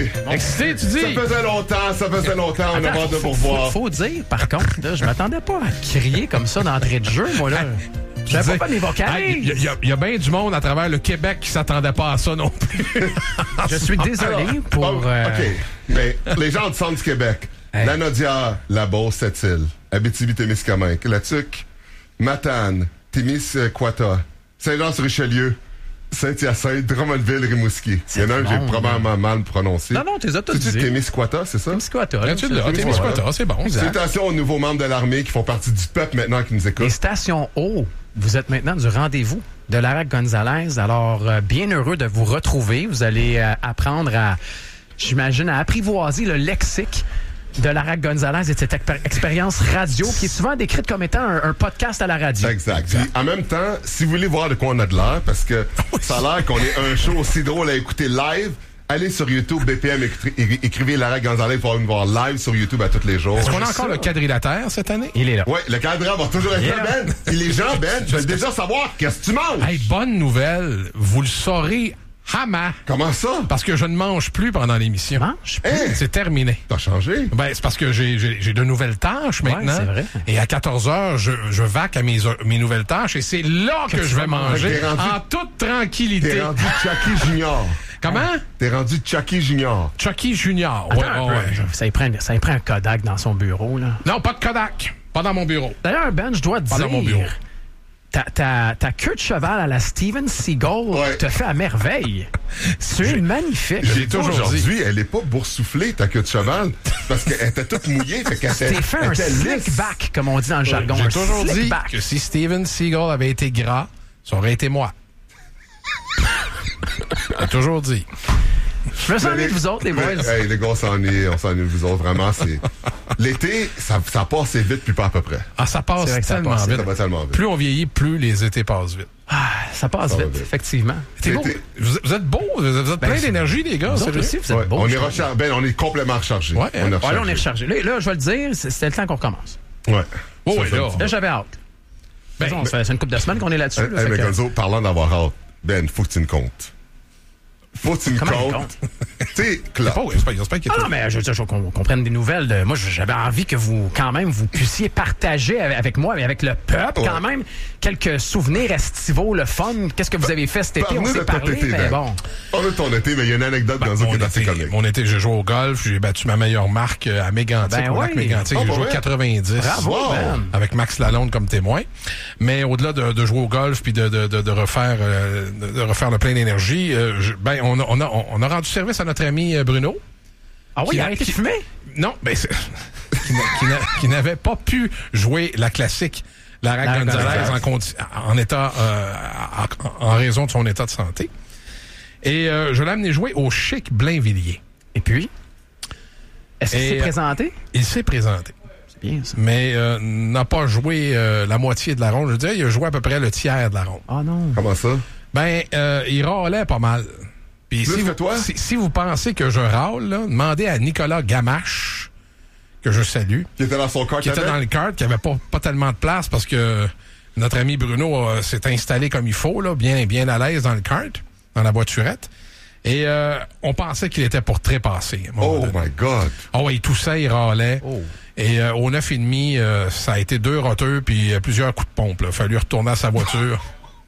Excité, tu dis? Ça faisait longtemps, on a hâte de vous revoir. Faut dire, par contre, là, je m'attendais pas à crier comme ça d'entrée de jeu, moi, là. Je n'avais pas mes vocales. Il y a bien du monde à travers le Québec qui s'attendait pas à ça non plus. Je suis désolé pour... OK, mais les gens du centre du Québec, la Naudière, la Beauce, Sept-Îles, Abitibi-Témiscamingue, la Tuque, Matane, Témiscouata, Saint-Jean-sur-Richelieu, Saint-Hyacinthe, Drummondville, Rimouski. Il y en a un que j'ai probablement mal prononcé. Non, t'es ça, t'as dit. C'est Témiscouata, c'est ça? Témiscouata. Témiscouata, c'est bon. Salutations aux nouveaux membres de l'armée qui font partie du peuple maintenant qui nous écoutent. Les stations O, vous êtes maintenant du rendez-vous de Larac Gonzalez. Alors, bien heureux de vous retrouver. Vous allez apprendre j'imagine, à apprivoiser le lexique de Larac Gonzalez et de cette expérience radio qui est souvent décrite comme étant un podcast à la radio. Exact. Puis, en même temps, si vous voulez voir de quoi on a de l'air, parce que ça a l'air qu'on est un show aussi drôle à écouter live, allez sur YouTube, BPM, écrivez Larac Gonzalez pour nous voir live sur YouTube à tous les jours. Est-ce qu'on a encore le quadrilatère cette année? Il est là. Oui, le cadre va toujours être là, Ben. Et les gens, Ben, veulent déjà savoir qu'est-ce que tu manges. Hey, bonne nouvelle, vous le saurez Hama. Comment ça? Parce que je ne mange plus pendant l'émission. Mange plus? Hey, c'est terminé. T'as changé? Ben, c'est parce que j'ai de nouvelles tâches maintenant. Ouais, c'est vrai. Et à 14h, je vaque à mes nouvelles tâches et c'est là que je vais manger en toute tranquillité. T'es rendu Chucky Junior. Comment? T'es rendu Chucky Junior. Chucky Junior. Attends un peu. Ça y prend un Kodak dans son bureau, là. Non, pas de Kodak. Pas dans mon bureau. D'ailleurs, Ben, je dois te Pas dans mon bureau. dire... Ta queue de cheval à la Steven Seagal te fait à merveille. C'est magnifique. J'ai toujours aujourd'hui, elle est pas boursouflée, ta queue de cheval, parce qu'elle était toute mouillée, fait qu'elle T'es fait un slick back, comme on dit dans le jargon. J'ai toujours slick dit back. que si Steven Seagal avait été gras, ça aurait été moi. J'ai toujours dit. Je me sens bien de vous autres, les boys. Hey, les gars, on s'ennuie de vous autres, vraiment. L'été, ça passe vite, puis pas à peu près. Ah, ça passe C'est vrai que ça tellement passe, vite. Ça va tellement vite. Plus on vieillit, plus les étés passent vite. Ah, ça passe va vite, vite. effectivement. C'est beau. Vous êtes beaux, vous êtes plein d'énergie, les gars. Vous autres sérieux. aussi, vous êtes Ouais, beaux. on je est trouve. rechargé. Ben, on est complètement rechargé. Ouais, on est Ouais, là, on est rechargé. Là, je vais le dire, c'était le temps qu'on recommence. Ouais. Oh, Ça ouais, fait là. un petit Là, j'avais hâte. Ben, Ça fait une couple de semaines qu'on est là-dessus. bout. là, Hey, fait mais que- Gonzo, parlant d'avoir hâte, Ben, faut que tu me comptes. Faut que tu me Comment il comptes. Tu sais, c'est pas inquiétant. Ah non, mais je veux dire, qu'on comprenne des nouvelles. Moi, j'avais envie que vous, quand même, vous puissiez partager avec moi, mais avec le peuple, quand même, quelques souvenirs estivaux, le fun. Qu'est-ce que vous avez fait cet été? On Parle-nous s'est de ton parlé, été, mais Ben. bon. Parle-nous de ton été, mais il y a une anecdote dans qui est assez comique. Mon été, j'ai joué au golf, j'ai battu ma meilleure marque à Mégantic, Ben au lac oui. Mégantic. Oh, J'ai pour joué vrai? 90. Bravo, Wow. Ben. Avec Max Lalonde comme témoin. Mais au-delà de jouer au golf puis de refaire le plein d'énergie, on a rendu service à notre ami Bruno. Ah oui, il a arrêté de fumer? Non, ben qui n'avait pas pu jouer la classique Larac Gonzalez en raison de son état de santé. Et je l'ai amené jouer au Chic Blainvilliers. Et puis? Est-ce qu'il Et, s'est présenté? Il s'est présenté. C'est bien, ça. Mais n'a pas joué la moitié de la ronde. Je veux dire, il a joué à peu près le tiers de la ronde. Ah non. Comment ça? Ben, il râlait pas mal. Puis Plus que toi? si vous pensez que je râle, là, demandez à Nicolas Gamache, que je salue, Qui était dans son corps, qui était dans le kart, qui avait pas tellement de place parce que notre ami Bruno s'est installé comme il faut, là, bien à l'aise dans le kart, dans la voiturette. Et on pensait qu'il était pour trépasser. à un moment Oh donné. my God! Ah ouais, il toussait, il râlait. Oh. Et au 9,5, ça a été 2 roteux puis plusieurs coups de pompe. Il a fallu retourner à sa voiture.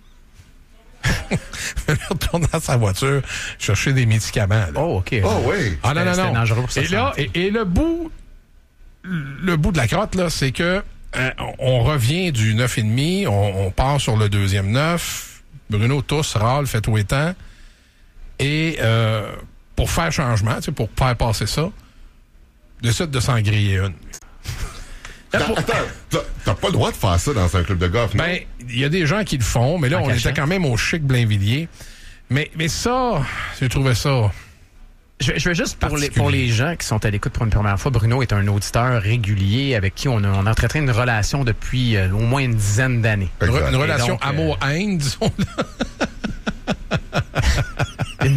Chercher des médicaments. Là. Oh, OK. Oh oui! Ah non, C'était non. dangereux pour sa Et là, santé. et le bout de la crotte, là, c'est que on revient du 9,5, on part sur le deuxième 9. Bruno tousse, râle, fait tout étant. Et pour faire changement, tu sais, pour faire passer ça, décide de s'en griller une. Attends, t'as pas le droit de faire ça dans un club de golf, non? Ben, il y a des gens qui le font, mais là, En on cachant. était quand même au Chic Blainvilliers. Mais ça, j'ai trouvé ça... Je veux juste, pour les gens qui sont à l'écoute pour une première fois, Bruno est un auditeur régulier avec qui on a entretenu une relation depuis au moins une dizaine d'années. Exact. Une relation donc, amour-haine, disons. Une belle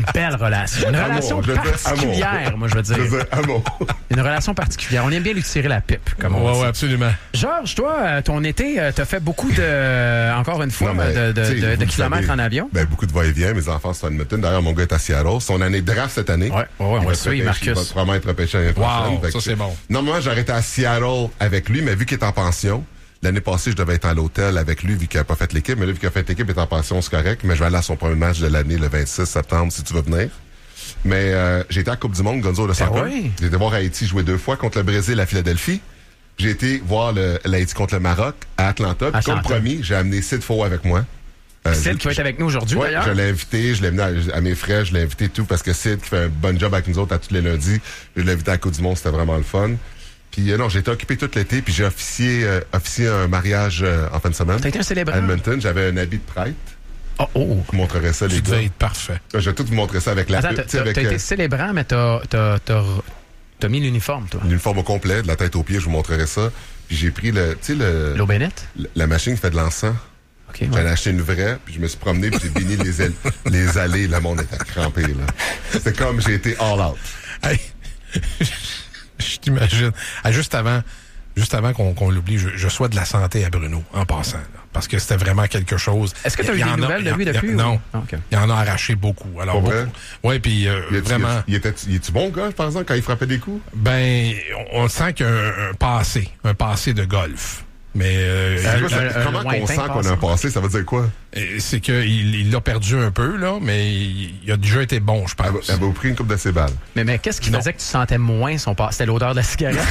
relation. Une relation particulière, moi, je veux dire. Amour. Une relation particulière. On aime bien lui tirer la pipe, comme on dit. Oui, absolument. Georges, toi, ton été, t'as fait beaucoup encore une fois, de kilomètres en avion. Ben, beaucoup de va-et-vient. Mes enfants sont à Edmonton. D'ailleurs, mon gars est à Seattle. Son année de draft cette année. Ouais, on va suivre, Marcus. Il va probablement être repêché l'année prochaine. Wow, ça, c'est bon. Normalement, j'arrêtais à Seattle avec lui, mais vu qu'il est en pension, l'année passée, je devais être à l'hôtel avec lui, vu qu'il n'a pas fait l'équipe. Mais là, vu qu'il a fait l'équipe, il est en pension, c'est correct. Mais je vais aller à son premier match de l'année, le 26 septembre, si tu veux venir. Mais j'ai été à la Coupe du Monde, Gonzo, le soccer. Oui. J'ai été voir Haïti jouer 2 fois contre le Brésil à Philadelphie. J'ai été voir l'Haïti contre le Maroc à Atlanta. Puis comme promis, j'ai amené Sid Faux avec moi. Sid qui va être avec nous aujourd'hui, ouais, d'ailleurs. Je l'ai invité, je l'ai amené à mes frais, je l'ai invité tout parce que Sid qui fait un bon job avec nous autres à tous les lundis. Je l'ai invité à la Coupe du Monde, c'était vraiment le fun. Puis non, j'ai été occupé tout l'été, puis j'ai officié un mariage en fin de semaine. T'as été un célébrant? À Edmonton, j'avais un habit de prêtre. Je vous montrerai ça, les gars. Tu devais être parfait. Je vais tout vous montrer ça avec la... Attends, t'as été célébrant, mais t'as mis l'uniforme, toi. L'uniforme au complet, de la tête aux pieds, je vous montrerai ça. Puis j'ai pris l'eau bénite? La machine qui fait de l'encens. Okay, J'en ai acheté une vraie, puis je me suis promené, puis j'ai béni les allées. Le monde était crampé, là. C'est comme j'ai été all out. Hey, je t'imagine. Juste avant qu'on l'oublie, je souhaite de la santé à Bruno, en passant. Là, parce que c'était vraiment quelque chose. Est-ce que tu as eu des nouvelles de lui depuis? Non. Okay. Il en a arraché beaucoup. Alors, beaucoup. Oui, puis vraiment... Il est-tu bon golf, par exemple, quand il frappait des coups? Ben, on sent qu'il y a un passé de golf. Mais comment on sent qu'on a un passé? Ça veut dire quoi? C'est qu'il l'a perdu un peu, là, mais il a déjà été bon, je pense. Elle avait pris une coupe de ses balles. Mais qu'est-ce qui faisait que tu sentais moins son passé? C'était l'odeur de la cigarette?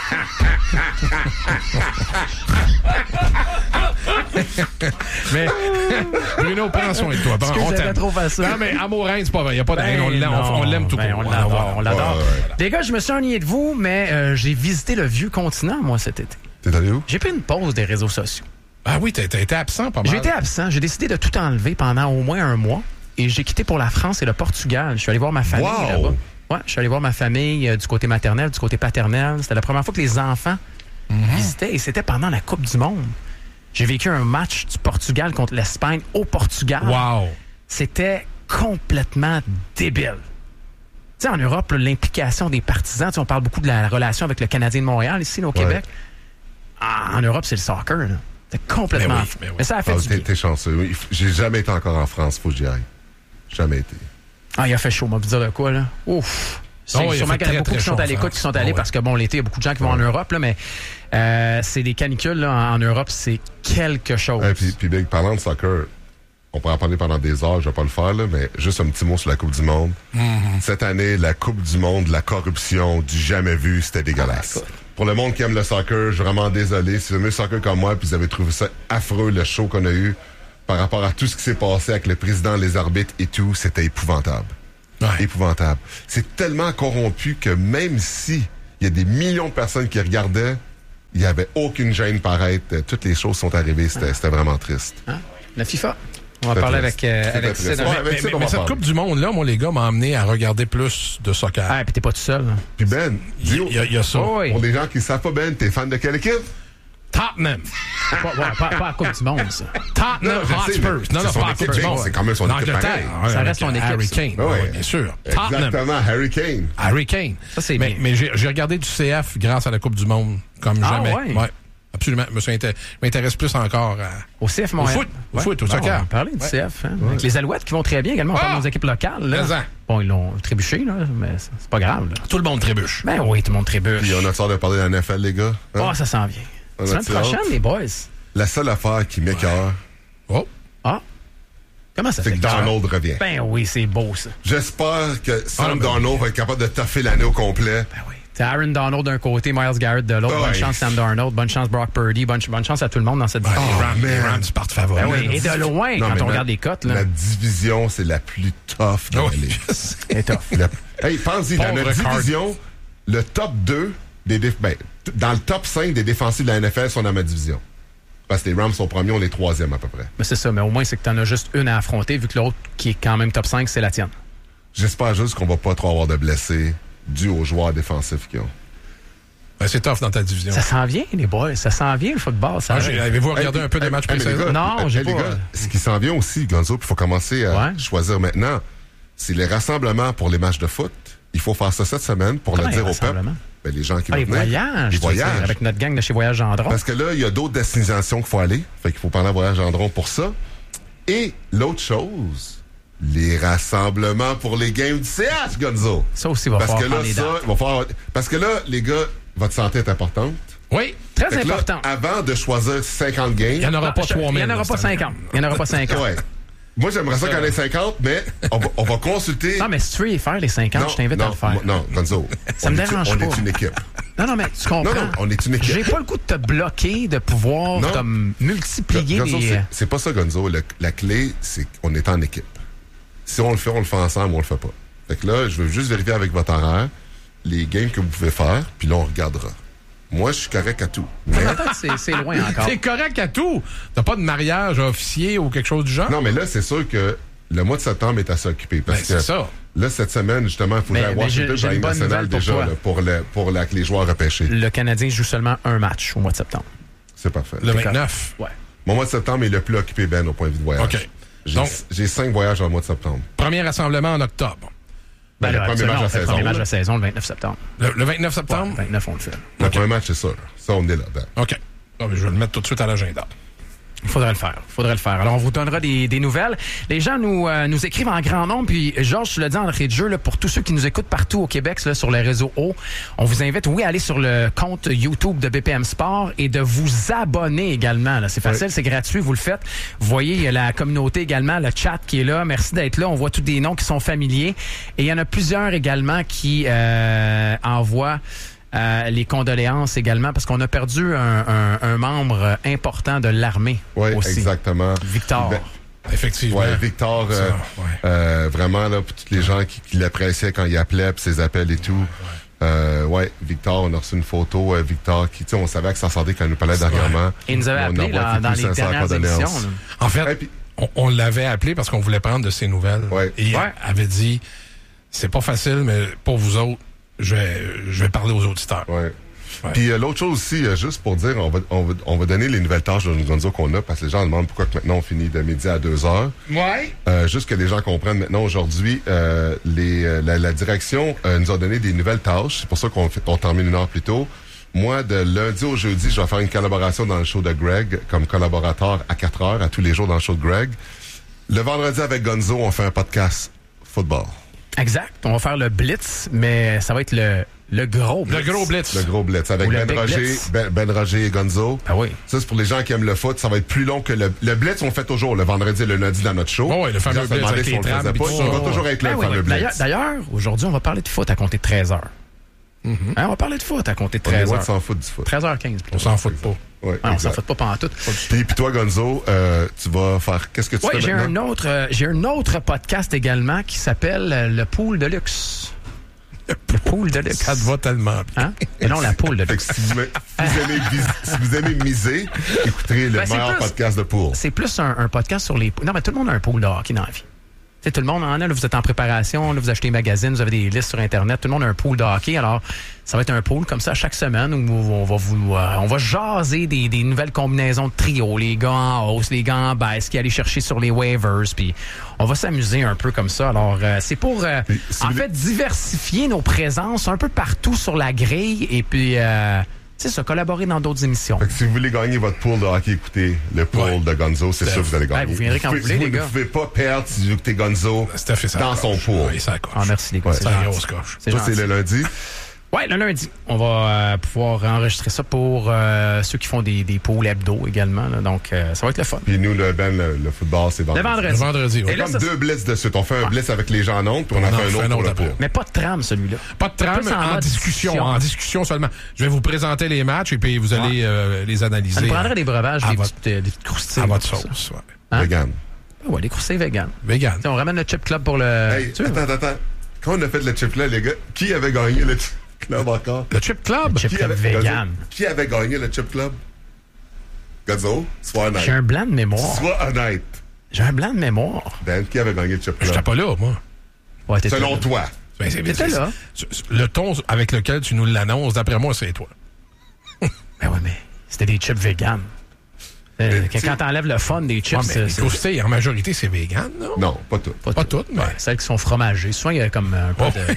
Mais Bruno, prends soin de toi. On t'aime. Trop facile. Non, mais Amourain, c'est pas vrai. Il n'y a pas de haine. On l'aime tout court. On l'adore. Ouais. Les gars, je me suis ennuyé de vous, mais j'ai visité le vieux continent, moi, cet été. T'es allé où? J'ai pris une pause des réseaux sociaux. Ah oui, t'as été absent pas mal. J'ai été absent. J'ai décidé de tout enlever pendant au moins un mois. Et j'ai quitté pour la France et le Portugal. Je suis allé voir ma famille là-bas. Ouais, je suis allé voir ma famille du côté maternel, du côté paternel. C'était la première fois que les enfants visitaient. Et c'était pendant la Coupe du Monde. J'ai vécu un match du Portugal contre l'Espagne au Portugal. Wow! C'était complètement débile. Tu sais, en Europe, l'implication des partisans, on parle beaucoup de la relation avec le Canadien de Montréal, ici, au Québec. En Europe, c'est le soccer, là. C'est complètement fou. Mais ça a fait du bien. T'es chanceux. J'ai jamais été encore en France, faut que j'y aille. Jamais été. Ah, il a fait chaud, on va vous dire de quoi, là. Ouf! Sûrement qu'il y en a beaucoup qui sont à l'écoute, qui sont allés parce que, bon, l'été, il y a beaucoup de gens qui vont en Europe, là, mais c'est des canicules, là, en Europe, c'est quelque chose. Puis Big, parlant de soccer, on pourrait en parler pendant des heures, je vais pas le faire, là, mais juste un petit mot sur la Coupe du Monde. Cette année, la Coupe du Monde, la corruption, du jamais vu, c'était dégueulasse. Pour le monde qui aime le soccer, je suis vraiment désolé. Si vous aimez le soccer comme moi, puis vous avez trouvé ça affreux, le show qu'on a eu, par rapport à tout ce qui s'est passé avec le président, les arbitres et tout, c'était épouvantable. Ouais. Épouvantable. C'est tellement corrompu que même si il y a des millions de personnes qui regardaient, il n'y avait aucune gêne paraître. Toutes les choses sont arrivées. C'était vraiment triste. Hein? La FIFA. On va parler avec Sid. Mais cette Coupe du Monde-là, moi, les gars, m'ont amené à regarder plus de soccer. Ah, puis t'es pas tout seul. Hein. Puis Ben, il y a ça. Oh, oui. Pour des gens qui ne savent pas, Ben, t'es fan de quelle équipe? Tottenham. Pas la Coupe du Monde, ça. Tottenham Hotspur. Non, pas la Coupe du Monde. C'est quand même son équipe pareil. Ça reste son équipe. Harry Kane, oui, bien sûr. Exactement, Harry Kane. Harry Kane. Ça, c'est bien. Mais j'ai regardé du CF grâce à la Coupe du Monde, comme jamais. Ouais. Absolument. Je m'intéresse plus encore au CF Montréal. Au foot, au soccer. On va parler du CF. Hein? Avec les Alouettes qui vont très bien également. On parle de nos équipes locales. Là. Bon, ils l'ont trébuché, là, mais c'est pas grave. Là. Tout le monde trébuche. Ben oui, tout le monde trébuche. Puis on a sorti de parler de la NFL, les gars. Hein? Oh, ça s'en vient. La semaine prochaine, les boys. La seule affaire qui m'écœure. Oh. Ah. Comment ça fait? C'est que Darnold revient. Ben oui, c'est beau, ça. J'espère que Sam Darnold va être capable de taffer l'année au complet. Ben oui. C'est Aaron Donald d'un côté, Myles Garrett de l'autre. Bonne chance Sam Darnold, bonne chance Brock Purdy, bonne chance à tout le monde dans cette division. Les Rams partent favoris. Ben oui, et de loin, quand on regarde les cotes. La division, c'est la plus tough dans la ligue. C'est tough. Hey, pense-y, dans notre division, le top 2 dans le top 5 des défensifs de la NFL sont dans ma division. Parce que les Rams sont premiers, on est troisième à peu près. Mais c'est ça, mais au moins, c'est que tu en as juste une à affronter, vu que l'autre, qui est quand même top 5, c'est la tienne. J'espère juste qu'on va pas trop avoir de blessés dû aux joueurs défensifs qu'ils ont. Ben, c'est tough dans ta division. Ça s'en vient, les boys. Ça s'en vient, le football. Avez-vous regardé un peu des matchs précédents? Non, j'ai pas. Les gars, ce qui s'en vient aussi, Gonzo, puis il faut commencer à choisir maintenant. c'est les rassemblements pour les matchs de foot. Il faut faire ça cette semaine pour le dire au peuple. Ben, les gens qui vont les venir. voyages. Les voyages. Avec notre gang de chez Voyage Gendron. Parce que là, il y a d'autres destinations qu'il faut aller. Fait qu'il faut parler à Voyage Gendron pour ça. Et l'autre chose, les rassemblements pour les games du CH, Gonzo. Ça aussi va falloir prendre les dates. Parce que là, les gars, votre santé est importante. Oui. Très Fait que là, important. avant de choisir 50 games... Il n'y en aura pas 3000. Il n'y en aura pas 50. Il n'y en aura pas 50. Ouais. Moi, j'aimerais ça qu'il y en ait 50, mais on va consulter... Non, mais si tu veux y faire les 50, je t'invite à le faire. Non, Gonzo. Ça me dérange pas. On est une équipe. Non, mais tu comprends. Non, on est une équipe. J'ai pas le coup de te bloquer, de pouvoir comme multiplier Gonzo, les... c'est pas ça, Gonzo. La clé, c'est qu'on est en équipe. Si on le fait ensemble, on le fait pas. Fait que là, je veux juste vérifier avec votre horaire les games que vous pouvez faire, puis là, on regardera. Moi, je suis correct à tout. Mais... c'est loin encore. T'es correct à tout. T'as pas de mariage officier ou quelque chose du genre? Non, mais là, c'est sûr que le mois de septembre est assez occupé. Parce que c'est ça. Là, cette semaine, justement, il faudrait avoir j'ai une bonne nouvelle pour déjà toi. Là, pour les joueurs repêchés. Le Canadien joue seulement un match au mois de septembre. C'est parfait. Le 29. Ouais. Mon mois de septembre est le plus occupé, Ben, au point de vue de voyage. OK. J'ai 5 voyages en mois de septembre. Premier rassemblement en octobre. Ben, le premier match de la saison. Le premier match de la saison, le 29 septembre. Le 29 septembre? Ouais, 29, on le fait. Le premier match, c'est ça. Là. Ça, on est là. Ben. OK. Non, mais je vais le mettre tout de suite à l'agenda. Il faudrait le faire. Alors, on vous donnera des nouvelles. Les gens nous écrivent en grand nombre. Puis, Georges, tu l'as dit en entrée de jeu, là, pour tous ceux qui nous écoutent partout au Québec, là, sur les réseaux O, on vous invite, oui, à aller sur le compte YouTube de BPM Sport et de vous abonner également. Là. C'est facile, c'est gratuit, vous le faites. Vous voyez, il y a la communauté également, le chat qui est là. Merci d'être là. On voit tous des noms qui sont familiers. Et il y en a plusieurs également qui envoient... les condoléances également, parce qu'on a perdu un membre important de l'armée aussi. Exactement. Victor. Effectivement. Ouais, Victor, vraiment, là, pour tous les gens qui l'appréciaient quand il appelait, puis ses appels et tout. Victor, on a reçu une photo. Victor, qui, tu sais, on savait que ça sortait quand il nous parlait dernièrement. Il nous avait appelé dans les dernières émissions. En fait, on l'avait appelé parce qu'on voulait prendre de ses nouvelles. Ouais. Et il avait dit, c'est pas facile, mais pour vous autres, je vais parler aux auditeurs. Ouais. Puis l'autre chose aussi, juste pour dire, on va donner les nouvelles tâches de Gonzo qu'on a, parce que les gens demandent pourquoi que maintenant on finit de midi à 2h. Ouais. Juste que les gens comprennent maintenant aujourd'hui, la direction nous a donné des nouvelles tâches. C'est pour ça qu'on termine une heure plus tôt. Moi, de lundi au jeudi, je vais faire une collaboration dans le show de Greg, comme collaborateur à 4h, à tous les jours dans le show de Greg. Le vendredi avec Gonzo, on fait un podcast football. Exact. On va faire le Blitz, mais ça va être le gros Blitz. Le gros Blitz. Le gros Blitz avec Ben Roger et Gonzo. Ah oui. Ça, c'est pour les gens qui aiment le foot. Ça va être plus long que le Blitz. On le fait toujours le vendredi et le lundi dans notre show. Oh oui, le fameux Blitz avec les trams. On va toujours être là, le fameux Blitz. D'ailleurs, aujourd'hui, on va parler de foot à compter de 13h. On va parler de foot à compter de 13h. On s'en fout du foot. 13h15. On s'en fout pas. Ouais, on s'en fout pas pantoute. Puis toi, Gonzo, tu vas faire... Qu'est-ce que tu fais maintenant? J'ai un autre podcast également qui s'appelle Le Pool de Luxe. Le Pool de Luxe. Ça te va tellement bien. Hein? Et non, la Pool de Luxe. Si vous aimez miser, écouterez le meilleur podcast de pool. C'est plus un podcast sur les... Non, mais tout le monde a un pool de hockey dans la vie. T'sais, tout le monde en a, là, vous êtes en préparation, là, vous achetez des magazines, vous avez des listes sur Internet, tout le monde a un pool de hockey. Alors, ça va être un pool comme ça chaque semaine où on va jaser des nouvelles combinaisons de trio, les gars en hausse, les gars en baisse, qui aller chercher sur les waivers, puis on va s'amuser un peu comme ça. Alors, c'est pour, diversifier nos présences un peu partout sur la grille et puis... c'est ça, collaborer dans d'autres émissions. Fait que si vous voulez gagner votre pool de hockey, écoutez le pool de Gonzo, c'est sûr que vous allez gagner. Vous viendrez quand vous voulez, les gars. Vous ne pouvez pas perdre si vous écoutez Gonzo dans son pool. Oui, ça coche. Ah, merci, les gars. C'est une grosse coche. Ça, c'est le lundi. Oui, le lundi. On va pouvoir enregistrer ça pour ceux qui font des pools hebdo également. Là. Donc, ça va être le fun. Puis nous, le football, c'est vendredi. Le vendredi, oui. Et là, comme deux blitz de suite. On fait un blitz avec les gens en ondes, puis on en fait un autre pour le pool. Mais pas de trame, celui-là. Pas de trame, en discussion. En discussion seulement. Je vais vous présenter les matchs et puis vous allez les analyser. Ça nous prendrait des breuvages, des petites croustilles. À votre sauce, oui. Hein? Vegan. Oui, des croustilles vegan. Vegan. On ramène le chip club pour le... Hey, attends. Quand on a fait le chip là, les gars, qui avait gagné le chip club encore? Le chip club? Le chip club vegan. Qui avait gagné le chip club? Gonzo, sois honnête. J'ai un blanc de mémoire. Sois honnête. J'ai un blanc de mémoire. Dan, qui avait gagné le chip club? J'étais pas là, moi. Ouais, selon toi. Ben, t'étais là. Le ton avec lequel tu nous l'annonces, d'après moi, c'est toi. Ben ouais, mais c'était des chips vegan. Quand t'enlèves le fun des chips, mais les croustilles, en majorité, c'est vegan, non? Non, pas tout. Pas toutes, mais... Ouais, celles qui sont fromagées. Souvent, il y a comme un peu de...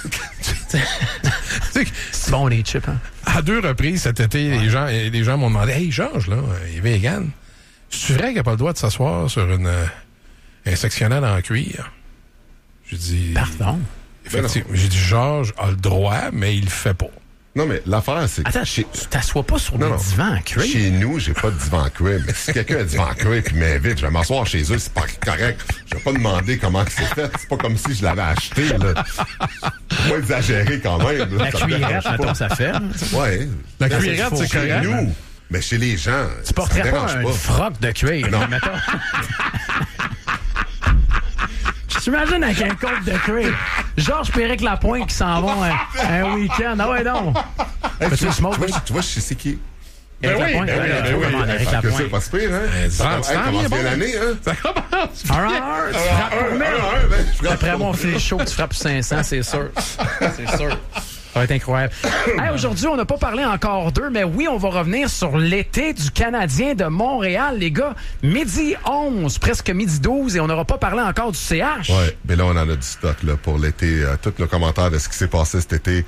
C'est bon, les chips, hein? À 2 reprises cet été, les gens m'ont demandé « Hey, Georges, là, il est vegan. C'est vrai qu'il n'a pas le droit de s'asseoir sur un sectionnel en cuir? » J'ai dit... Pardon? Effectivement. J'ai dit « Georges a le droit, mais il le fait pas. » Non, mais l'affaire, c'est que... Attends, tu t'assois pas sur des divans en cuir? Chez nous, j'ai pas de divan en cuir, mais si quelqu'un a un divan en cuir puis m'invite, je vais m'asseoir chez eux, c'est pas correct. Je vais pas demander comment c'est fait. C'est pas comme si je l'avais acheté, là. Faut pas exagérer quand même. Là. La cuillerette, mettons, ça fait. Ouais. La cuillerette, c'est Chez correct. nous. Mais chez les gens, Tu porterais pas un froc de cuir, Non. mettons. Je t'imagine avec un côte de cuir. Georges Péric Lapointe qui s'en vont un week-end. Ah ouais, non. Hey, tu vois, je sais c'est qui. Éric Lapointe, comment Éric Que Lapointe? c'est pas super, hein? Ça commence bien l'année, hein? Ça commence. Tu frappes pour mille. Après moi, on fait les shows, tu frappes 500, c'est sûr. C'est sûr. Ça va être incroyable. Hey, aujourd'hui, on n'a pas parlé encore d'eux, mais oui, on va revenir sur l'été du Canadien de Montréal, les gars. Midi 11, presque midi 12, et on n'aura pas parlé encore du CH. Ouais, mais là, on en a du stock là, pour l'été. Tous nos commentaires de ce qui s'est passé cet été.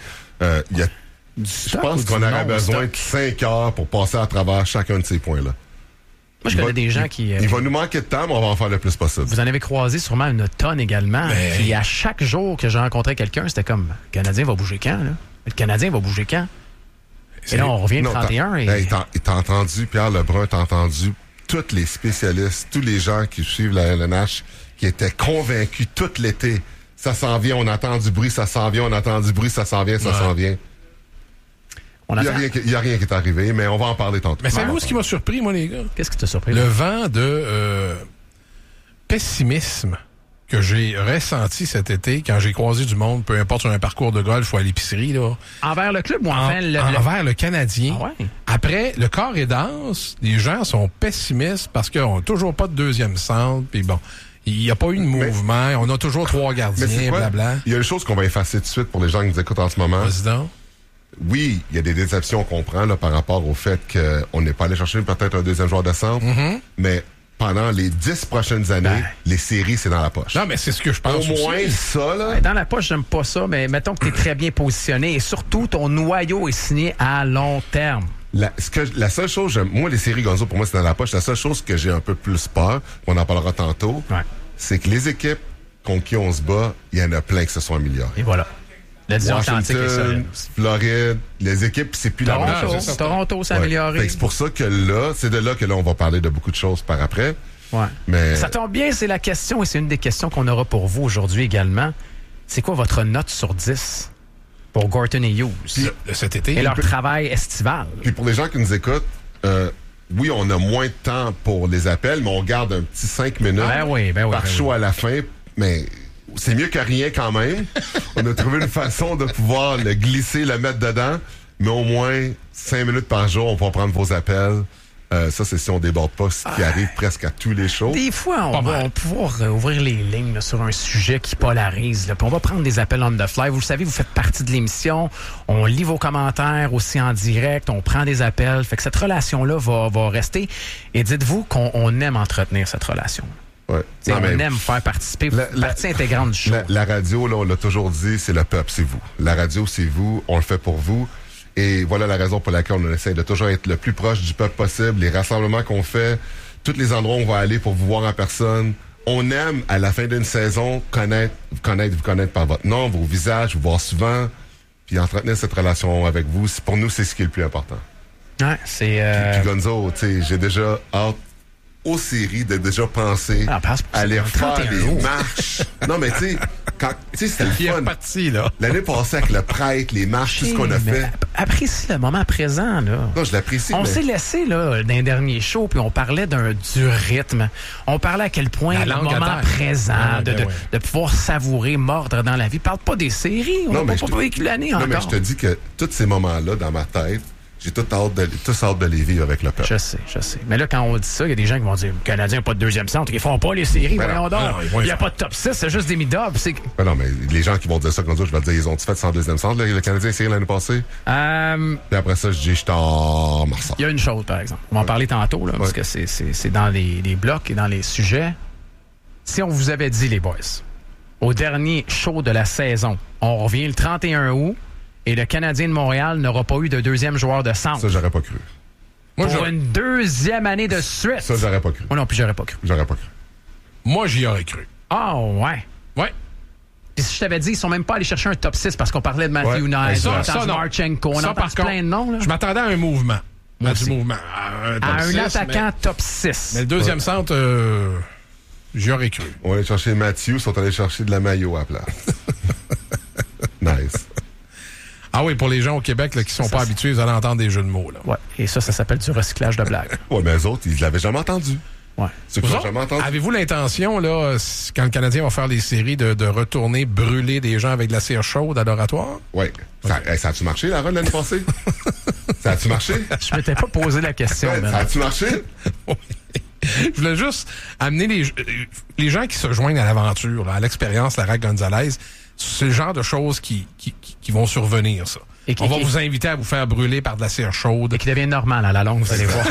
Je pense qu'on aurait besoin de 5 heures pour passer à travers chacun de ces points-là. Moi, je connais des gens qui... Il va nous manquer de temps, mais on va en faire le plus possible. Vous en avez croisé sûrement une tonne également. Mais... Puis à chaque jour que j'ai rencontré quelqu'un, c'était comme, le Canadien va bouger quand, là? Le Canadien va bouger quand? Et là, on revient le 31 et... Hey, t'as entendu, Pierre Lebrun, t'as entendu tous les spécialistes, tous les gens qui suivent la LNH, qui étaient convaincus tout l'été. Ça s'en vient, on entend du bruit, ça s'en vient, on entend du bruit, ça s'en vient, ça s'en vient. Il n'y a rien qui est arrivé, mais on va en parler tantôt. Mais savez-vous ce qui m'a surpris, moi, les gars? Qu'est-ce qui t'a surpris? Le vent de pessimisme que j'ai ressenti cet été quand j'ai croisé du monde, peu importe sur un parcours de golf ou à l'épicerie, là. Envers le club ou envers le Canadien. Ah ouais? Après, le corps et danse, les gens sont pessimistes parce qu'on n'a toujours pas de deuxième centre, puis bon... Il n'y a pas eu de mouvement, on a toujours 3 gardiens, blabla. Il y a une chose qu'on va effacer tout de suite pour les gens qui nous écoutent en ce moment. Président. Oui, il y a des déceptions qu'on prend là, par rapport au fait qu'on n'est pas allé chercher peut-être un deuxième joueur de centre, mais pendant les 10 prochaines années, les séries, c'est dans la poche. Non, mais c'est ce que je pense au moins aussi. Ça, là... Dans la poche, j'aime pas ça, mais mettons que tu es très bien positionné et surtout, ton noyau est signé à long terme. La seule chose, moi, les séries Gonzo, pour moi, c'est dans la poche. La seule chose que j'ai un peu plus peur, on en parlera tantôt, c'est que les équipes contre qui on se bat, il y en a plein qui se sont améliorées. Et voilà. La division Atlantique est solide. Floride, les équipes, c'est plus la même chose. Toronto s'est amélioré. C'est pour ça que là, c'est de là que là, on va parler de beaucoup de choses par après. Ouais. Mais... Ça tombe bien, c'est la question, et c'est une des questions qu'on aura pour vous aujourd'hui également. C'est quoi votre note sur 10 pour Gorton et Hughes? Cet été. Et leur travail estival. Puis pour les gens qui nous écoutent, oui, on a moins de temps pour les appels, mais on garde un petit 5 minutes par show à la fin. Mais c'est mieux que rien quand même. On a trouvé une façon de pouvoir le glisser, le mettre dedans. Mais au moins 5 minutes par jour, on va prendre vos appels. Ça, c'est si on déborde pas, ce qui arrive presque à tous les shows. Des fois, on va pouvoir ouvrir les lignes là, sur un sujet qui polarise. Là, puis on va prendre des appels on the fly. Vous le savez, vous faites partie de l'émission. On lit vos commentaires aussi en direct. On prend des appels. Fait que cette relation-là va rester. Et dites-vous qu'on aime entretenir cette relation. Ouais. On aime faire participer. Partie intégrante du show. La radio, là, on l'a toujours dit, c'est le peuple, c'est vous. La radio, c'est vous. On le fait pour vous. Et voilà la raison pour laquelle on essaie de toujours être le plus proche du peuple possible. Les rassemblements qu'on fait, tous les endroits où on va aller pour vous voir en personne. On aime, à la fin d'une saison, vous connaître par votre nom, vos visages, vous voir souvent, puis entretenir cette relation avec vous. Pour nous, c'est ce qui est le plus important. Ouais, c'est... Puis Gonzo, tu sais, j'ai déjà hâte aux séries de déjà penser à aller refaire les marches. Non, mais tu sais, c'était le fun. Parti, là. L'année passée, avec le prêtre, les marches, tout ce qu'on a fait. Apprécie le moment présent, là. Non, je l'apprécie. On s'est laissé, là, dans les derniers shows, puis on parlait du rythme. On parlait à quel point le moment présent, de pouvoir savourer, mordre dans la vie. Parle pas des séries. On n'a pas vécu l'année encore. Non, mais je te dis que tous ces moments-là, dans ma tête, J'ai tout hâte de les vivre avec le peuple. Je sais. Mais là, quand on dit ça, il y a des gens qui vont dire « Canadiens n'ont pas de deuxième centre, ils font pas les séries, voyons donc. Il n'y a pas de top 6, c'est juste des mid-up. » Ben non, mais les gens qui vont dire ça comme ça, je vais dire, ils ont-tu fait sans deuxième centre, le Canadien série l'année passée? Puis après ça, je dis, je t'en Marsan. Il y a une chose, par exemple. On va en parler tantôt, là, parce que c'est dans les blocs et dans les sujets. Si on vous avait dit, les boys, au dernier show de la saison, on revient le 31 août, et le Canadien de Montréal n'aura pas eu de deuxième joueur de centre. Ça, j'aurais pas cru. Pour une deuxième année de suite. Ça, j'aurais pas cru. Moi non plus, j'aurais pas cru. J'aurais pas cru. Moi, j'y aurais cru. Ah, ouais. Ouais. Puis si je t'avais dit, ils sont même pas allés chercher un top 6 parce qu'on parlait de Matthew Knight, ça, Marchenko, on en parle plein de noms. Là. Je m'attendais à un mouvement. À un attaquant top 6. Mais le deuxième centre, j'y aurais cru. On allait chercher Matthew, ils sont allés chercher de la maillot à la place. Nice. Ah oui, pour les gens au Québec là, qui sont pas habitués, vous allez entendre des jeux de mots. Là. Ouais. Et ça s'appelle du recyclage de blagues. Ouais, mais eux autres, ils l'avaient jamais entendu. Ouais. Ceux qui l'ont jamais entendu. Avez-vous l'intention, là, quand le Canadien va faire les séries, de retourner brûler des gens avec de la cire chaude à l'oratoire? Oui. Ça a-tu marché, la run, l'année passée? Ça a-tu marché? Je m'étais pas posé la question. Ça a-tu marché? Oui. Je voulais juste amener les gens qui se joignent à l'aventure, là, à l'expérience la Rack Gonzalez. C'est le genre de choses qui vont survenir, ça. On va vous inviter à vous faire brûler par de la cire chaude. Et qui devient normal à la longue, vous allez voir.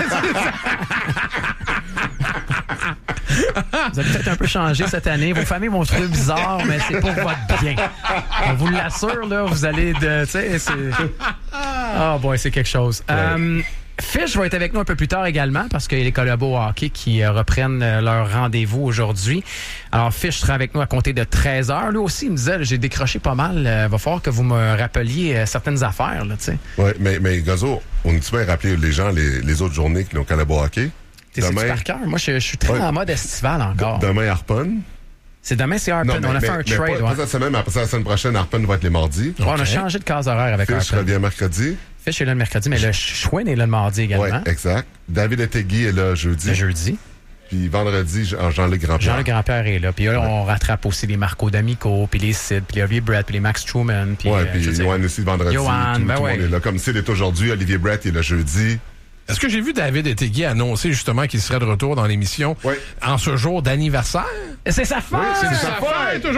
Vous avez peut-être un peu changé cette année. Vos familles vont trouver bizarre, mais c'est pour votre bien. On vous l'assure, là, vous allez de... Tu sais, c'est... Ah, boy, c'est quelque chose. Fish va être avec nous un peu plus tard également parce qu'il y a les collabos hockey qui reprennent leur rendez-vous aujourd'hui. Alors, Fish sera avec nous à compter de 13h. Lui aussi, il me disait, j'ai décroché pas mal. Va falloir que vous me rappeliez certaines affaires, là, tu sais. Oui, mais Gozo, on est-tu bien rappelé les gens les autres journées qui ont collabo hockey? C'est par cœur. Moi, je suis très en mode estival encore. Demain, Harpon. C'est Harpon. On a fait un trade. Pas cette semaine, mais après ça, la semaine prochaine, Harpon va être les mardis. Okay. On a changé de case horaire avec Harpon. Fish revient mercredi. Fish est là le mercredi, mais le Chouin est là le mardi également. Oui, exact. David Etegui est là jeudi. Le jeudi. Puis vendredi, Jean-Luc Grandpierre. Jean-Luc Grandpierre est là. Puis là, on rattrape aussi les Marco D'Amico, puis les Sid, puis les Olivier Brett, puis les Max Truman. Puis Yoann aussi vendredi. Yoann, tout le monde est là. Comme Sid est aujourd'hui, Olivier Brett est le jeudi. Est-ce que j'ai vu David Etegui annoncer justement qu'il serait de retour dans l'émission en ce jour d'anniversaire? C'est sa fête! Oui, c'est sa fête!